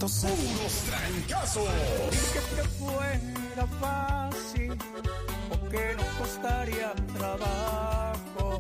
100%. ¡Puros trancazos! Que fuera fácil o que no costaría trabajo.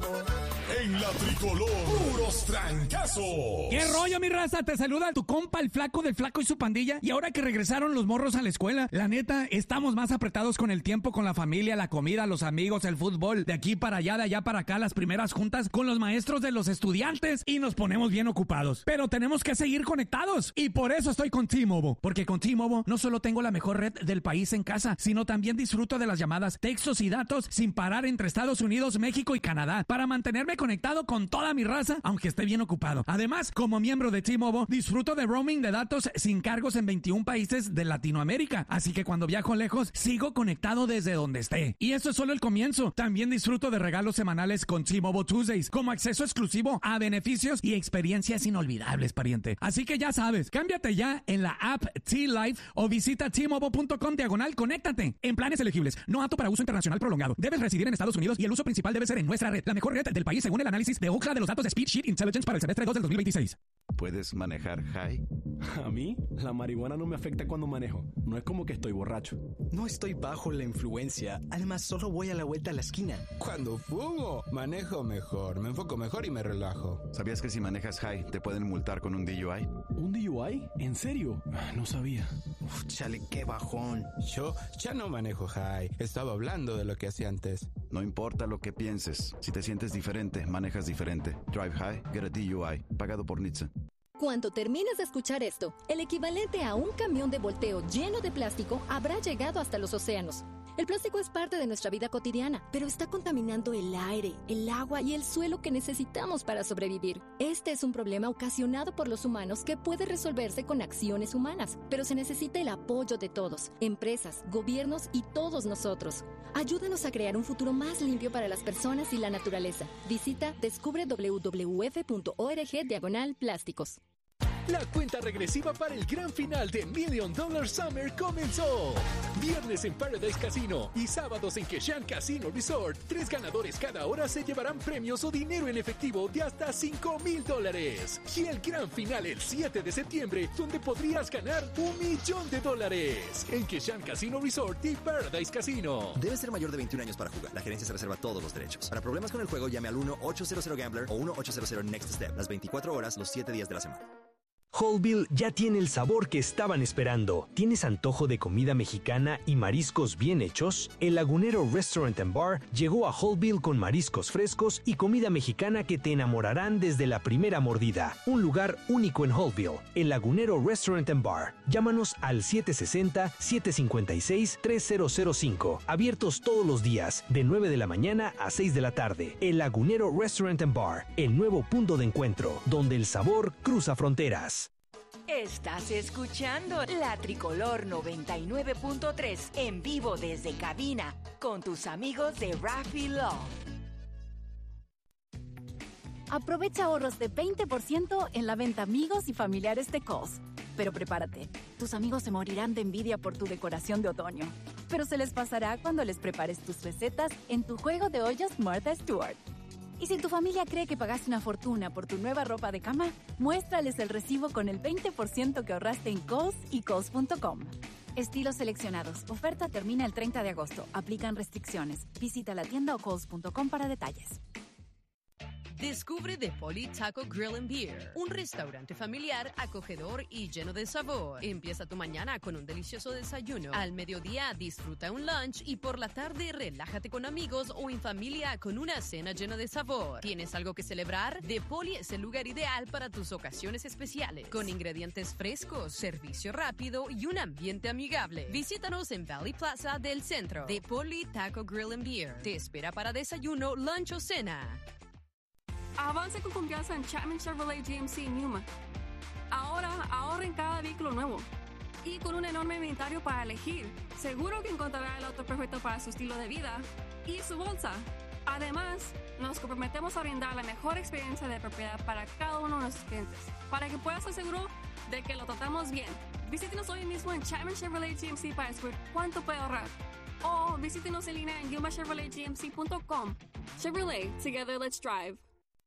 En la tricolor, puros trancazos. ¿Qué rollo, mi raza? Te saluda tu compa, el flaco del Flaco y su pandilla. Y ahora que regresaron los morros a la escuela, la neta, estamos más apretados con el tiempo, con la familia, la comida, los amigos, el fútbol. De aquí para allá, de allá para acá, las primeras juntas con los maestros de los estudiantes. Y nos ponemos bien ocupados. Pero tenemos que seguir conectados. Y por eso estoy con T-Mobile. Porque con T-Mobile no solo tengo la mejor red del país en casa, sino también disfruto de las llamadas, textos y datos sin parar entre Estados Unidos, México y Canadá. Para mantenerme conectado con toda mi raza, aunque esté bien ocupado. Además, como miembro de T-Mobile, disfruto de roaming de datos sin cargos en 21 países de Latinoamérica. Así que cuando viajo lejos, sigo conectado desde donde esté. Y eso es solo el comienzo. También disfruto de regalos semanales con T-Mobile Tuesdays, como acceso exclusivo a beneficios y experiencias inolvidables, pariente. Así que ya sabes, cámbiate ya en la app T-Life o visita T-Mobile.com/conéctate. En planes elegibles, no apto para uso internacional prolongado. Debes residir en Estados Unidos y el uso principal debe ser en nuestra red, la mejor red del país según el análisis de Ookla de los datos de Speed Sheet Intelligence para el semestre 2 del 2026. ¿Puedes manejar high? A mí, la marihuana no me afecta cuando manejo. No es como que estoy borracho. No estoy bajo la influencia. Además, solo voy a la vuelta a la esquina. Cuando fumo, manejo mejor, me enfoco mejor y me relajo. ¿Sabías que si manejas high te pueden multar con un DUI? ¿Un DUI? ¿En serio? No sabía. Uf, chale, qué bajón. Yo ya no manejo high. Estaba hablando de lo que hacía antes. No importa lo que pienses. Si te sientes diferente, manejas diferente. Drive high, get a DUI. Pagado por NHTSA. Cuando termines de escuchar esto, el equivalente a un camión de volteo lleno de plástico habrá llegado hasta los océanos. El plástico es parte de nuestra vida cotidiana, pero está contaminando el aire, el agua y el suelo que necesitamos para sobrevivir. Este es un problema ocasionado por los humanos que puede resolverse con acciones humanas, pero se necesita el apoyo de todos, empresas, gobiernos y todos nosotros. Ayúdanos a crear un futuro más limpio para las personas y la naturaleza. Visita descubre www.org/plásticos. La cuenta regresiva para el gran final de Million Dollar Summer comenzó. Viernes en Paradise Casino y sábados en Keshan Casino Resort. 3 ganadores cada hora se llevarán premios o dinero en efectivo de hasta $5,000. Y el gran final el 7 de septiembre, donde podrías ganar $1 millón en Keshan Casino Resort y Paradise Casino. Debe ser mayor de 21 años para jugar. La gerencia se reserva todos los derechos. Para problemas con el juego, llame al 1-800-GAMBLER o 1-800-NEXT-STEP. Las 24 horas, los 7 días de la semana. Wholeville ya tiene el sabor que estaban esperando. ¿Tienes antojo de comida mexicana y mariscos bien hechos? El Lagunero Restaurant and Bar llegó a Wholeville con mariscos frescos y comida mexicana que te enamorarán desde la primera mordida. Un lugar único en Wholeville. El Lagunero Restaurant and Bar. Llámanos al 760-756-3005. Abiertos todos los días, de 9 de la mañana a 6 de la tarde. El Lagunero Restaurant and Bar. El nuevo punto de encuentro, donde el sabor cruza fronteras. Estás escuchando La Tricolor 99.3 en vivo desde cabina con tus amigos de Raffy Love. Aprovecha ahorros de 20% en la venta amigos y familiares de Kohl's. Pero prepárate, tus amigos se morirán de envidia por tu decoración de otoño. Pero se les pasará cuando les prepares tus recetas en tu juego de ollas Martha Stewart. Y si tu familia cree que pagaste una fortuna por tu nueva ropa de cama, muéstrales el recibo con el 20% que ahorraste en Kohl's y Kohl's.com. Estilos seleccionados. Oferta termina el 30 de agosto. Aplican restricciones. Visita la tienda o Kohl's.com para detalles. Descubre The Poli Taco Grill and Beer, un restaurante familiar, acogedor y lleno de sabor. Empieza tu mañana con un delicioso desayuno. Al mediodía disfruta un lunch y por la tarde relájate con amigos o en familia con una cena llena de sabor. ¿Tienes algo que celebrar? The Poli es el lugar ideal para tus ocasiones especiales, con ingredientes frescos, servicio rápido y un ambiente amigable. Visítanos en Valley Plaza del centro. The Poli Taco Grill and Beer te espera para desayuno, lunch o cena. Avance con confianza en Chapman Chevrolet GMC en Yuma. Ahora ahorra en cada vehículo nuevo. Y con un enorme inventario para elegir, seguro que encontrará el auto perfecto para su estilo de vida y su bolsa. Además, nos comprometemos a brindar la mejor experiencia de propiedad para cada uno de nuestros clientes, para que puedas estar seguro de que lo tratamos bien. Visítenos hoy mismo en Chapman Chevrolet GMC para descubrir cuánto puede ahorrar. O visítenos en línea en yumachevroletgmc.com. Chevrolet, together let's drive.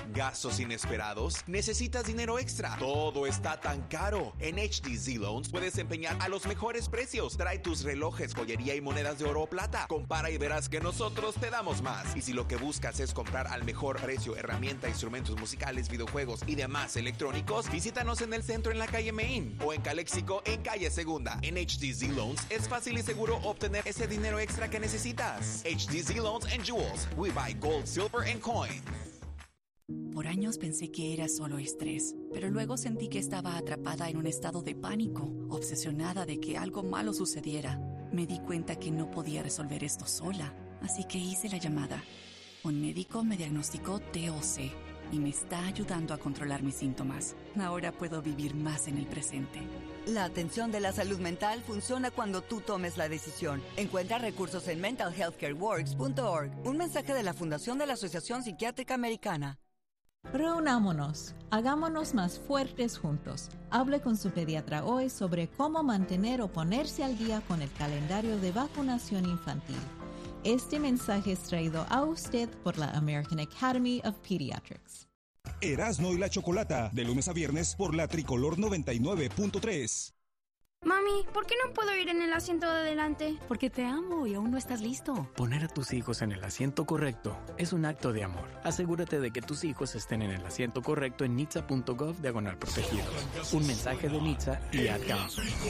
¿Gastos inesperados? ¿Necesitas dinero extra? Todo está tan caro. En HDZ Loans puedes empeñar a los mejores precios. Trae tus relojes, joyería y monedas de oro o plata. Compara y verás que nosotros te damos más. Y si lo que buscas es comprar al mejor precio herramienta, instrumentos musicales, videojuegos y demás electrónicos, visítanos en el centro en la calle Main o en Calexico en calle Segunda. En HDZ Loans es fácil y seguro obtener ese dinero extra que necesitas. HDZ Loans and Jewels. We buy gold, silver and coins. Por años pensé que era solo estrés, pero luego sentí que estaba atrapada en un estado de pánico, obsesionada de que algo malo sucediera. Me di cuenta que no podía resolver esto sola, así que hice la llamada. Un médico me diagnosticó TOC y me está ayudando a controlar mis síntomas. Ahora puedo vivir más en el presente. La atención de la salud mental funciona cuando tú tomes la decisión. Encuentra recursos en mentalhealthcareworks.org. Un mensaje de la Fundación de la Asociación Psiquiátrica Americana. Reunámonos, hagámonos más fuertes juntos. Hable con su pediatra hoy sobre cómo mantener o ponerse al día con el calendario de vacunación infantil. Este mensaje es traído a usted por la American Academy of Pediatrics. Erasmo y la Chocolata, de lunes a viernes por la Tricolor 99.3. Mami, ¿por qué no puedo ir en el asiento de adelante? Porque te amo y aún no estás listo. Poner a tus hijos en el asiento correcto es un acto de amor. Asegúrate de que tus hijos estén en el asiento correcto en nitsa.gov/protegidos. Un mensaje de Nitsa y AdCam.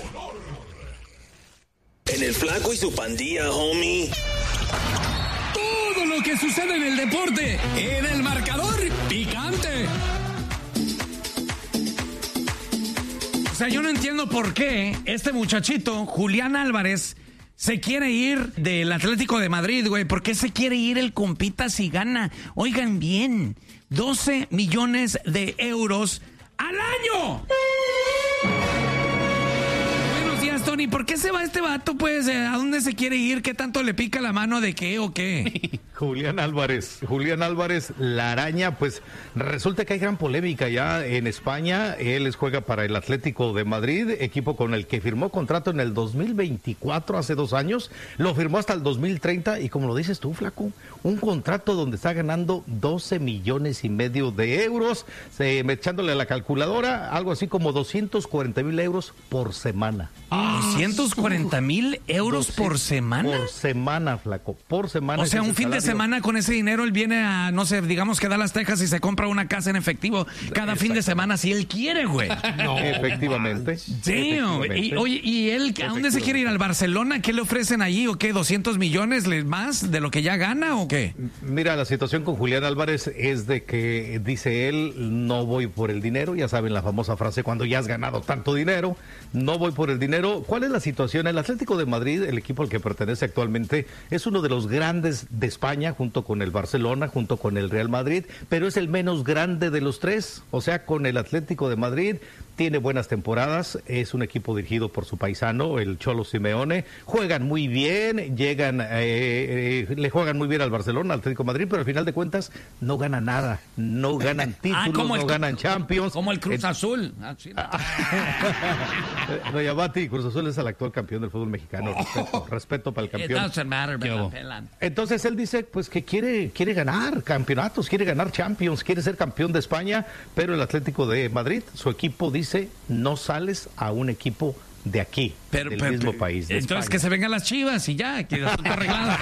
En el Flaco y su pandilla, homie. Todo lo que sucede en el deporte, en el marcador picante. O sea, yo no entiendo por qué este muchachito, Julián Álvarez, se quiere ir del Atlético de Madrid, güey. ¿Por qué se quiere ir el compita si gana? Oigan bien, 12 millones de euros al año. Buenos días, Tony. ¿Por qué se va este vato, pues? ¿A dónde se quiere ir? ¿Qué tanto le pica la mano de qué o qué? Julián Álvarez, la araña, pues resulta que hay gran polémica ya en España. Él juega para el Atlético de Madrid, equipo con el que firmó contrato en el 2024, hace 2 años, lo firmó hasta el 2030 y como lo dices tú, Flaco, un contrato donde está ganando 12 millones y medio de euros, echándole a la calculadora, algo así como 240,000 euros por semana. ¿240,000 euros por semana? Por semana, Flaco, por semana. O sea, un fin de semana con ese dinero él viene a, no sé, digamos que da Dallas, Texas y se compra una casa en efectivo cada fin de semana si él quiere, güey. No, efectivamente. Oye, ¿y él a dónde se quiere ir? ¿Al Barcelona? ¿Qué le ofrecen allí? ¿O qué? ¿200 millones más de lo que ya gana o qué? Mira, la situación con Julián Álvarez es de que, dice él, no voy por el dinero. Ya saben la famosa frase, cuando ya has ganado tanto dinero, no voy por el dinero. ¿Cuál es la situación? El Atlético de Madrid, el equipo al que pertenece actualmente, es uno de los grandes de España, junto con el Barcelona, junto con el Real Madrid, pero es el menos grande de los tres. O sea, con el Atlético de Madrid tiene buenas temporadas, es un equipo dirigido por su paisano, el Cholo Simeone, juegan muy bien, le juegan muy bien al Barcelona, al Atlético de Madrid, pero al final de cuentas no ganan nada, no ganan títulos, no ganan Champions. Como el Cruz Azul. No, Yabati, Cruz Azul es el actual campeón del fútbol mexicano, respeto para el campeón. Entonces él dice pues que quiere ganar campeonatos, quiere ganar Champions, quiere ser campeón de España, pero el Atlético de Madrid, su equipo dice, no sales a un equipo de aquí, del mismo país. De entonces España. Que se vengan las Chivas y ya, que el asunto arreglado.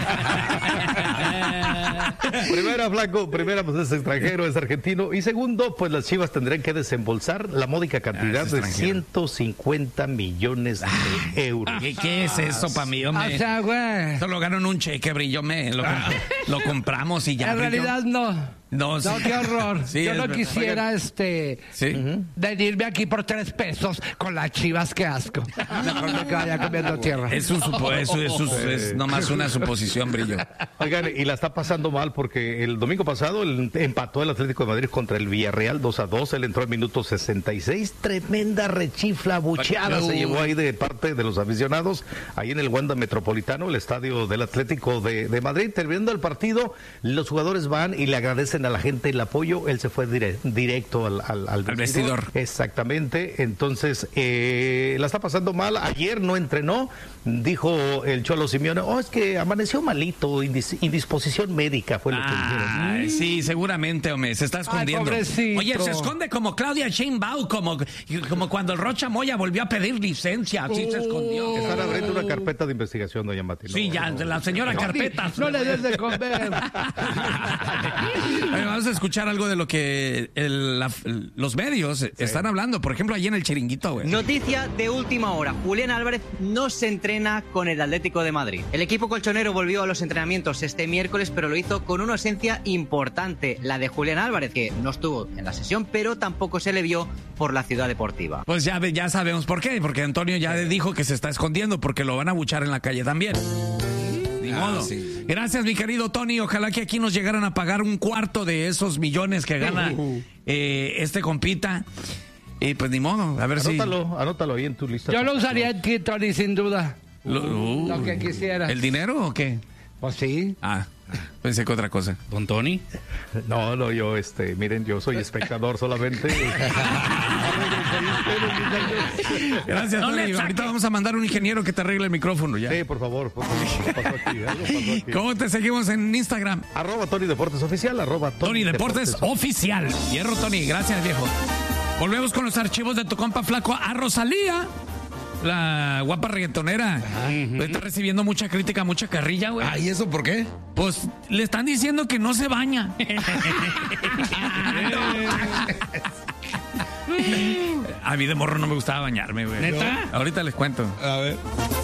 Primera, pues es extranjero, es argentino. Y segundo, pues las Chivas tendrán que desembolsar la módica cantidad de 150 millones de euros. ¿Qué es eso para mí, hombre? O sea, güey. Solo ganan un cheque, brillo, lo compramos y ya. En realidad no. No, qué horror. Sí, yo no quisiera venirme aquí por 3 pesos con las Chivas, qué asco. Mejor me que vaya comiendo tierra. Es nomás una suposición, brillo. Oigan, y la está pasando mal porque el domingo pasado empató el Atlético de Madrid contra el Villarreal 2-2. Él entró al minuto 66. Tremenda rechifla, bucheada se llevó ahí de parte de los aficionados, ahí en el Wanda Metropolitano, el estadio del Atlético de Madrid. Terminando el partido, los jugadores van y le agradecen a la gente el apoyo. Él se fue directo al vestidor. Exactamente. Entonces, la está pasando mal. Ayer ayer no entrenó. Dijo el Cholo Simeone, es que amaneció malito, indisposición médica, fue lo que dijeron. Sí, seguramente, hombre, se está escondiendo. Oye, se esconde como Claudia Sheinbaum, como cuando el Rocha Moya volvió a pedir licencia, así se escondió. Están abriendo una carpeta de investigación, doña Mati. Sí, ya, la señora Carpetas. No le des de comer. Vamos a escuchar algo de lo que los medios están hablando, por ejemplo, allí en el Chiringuito, güey. Noticia de última hora, Julián Álvarez no se entrena con el Atlético de Madrid. El equipo colchonero volvió a los entrenamientos este miércoles, pero lo hizo con una ausencia importante, la de Julián Álvarez, que no estuvo en la sesión, pero tampoco se le vio por la Ciudad Deportiva. Pues ya sabemos por qué, porque Antonio ya dijo que se está escondiendo, porque lo van a buchar en la calle también. Ni modo. Sí. Gracias, mi querido Tony. Ojalá que aquí nos llegaran a pagar un cuarto de esos millones que gana este compita. Y pues ni modo, a ver Anótalo ahí en tu lista. Yo lo usaría en ti, Tony, sin duda. Lo que quisiera. ¿El dinero o qué? Pues sí. Pensé que otra cosa. ¿Don Tony? No, yo, miren, yo soy espectador solamente. Gracias, Tony. Ahorita vamos a mandar un ingeniero que te arregle el micrófono ya. Sí, por favor. Algo pasó aquí. ¿Cómo te seguimos en Instagram? @Tony Deportes Oficial, Tony Deportes Oficial. Hierro, Tony. Gracias, viejo. Volvemos con los archivos de tu compa flaco a Rosalía, la guapa reggaetonera. Está recibiendo mucha crítica, mucha carrilla, güey. ¿Y eso por qué? Pues le están diciendo que no se baña. A mí de morro no me gustaba bañarme, güey. ¿Neta? Ahorita les cuento. A ver.